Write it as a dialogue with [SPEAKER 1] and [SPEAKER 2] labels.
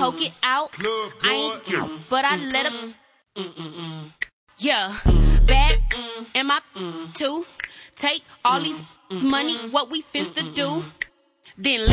[SPEAKER 1] poke it out. I ain't cute, but I let him. Yeah, bad am I too? Take all these money, what we finna do? Then